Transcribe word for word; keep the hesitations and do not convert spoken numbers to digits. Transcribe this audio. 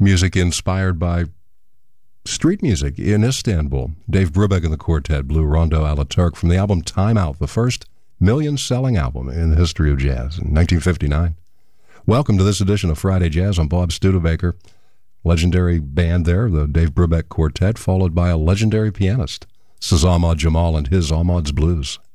Music inspired by street music in Istanbul. Dave Brubeck and the Quartet blew Rondo a la Turk from the album Time Out, the first million-selling album in the history of jazz in nineteen fifty-nine. Welcome to this edition of Friday Jazz. I'm Bob Studebaker. Legendary band there, the Dave Brubeck Quartet, followed by a legendary pianist. This is Ahmad Jamal and his Ahmad's Blues.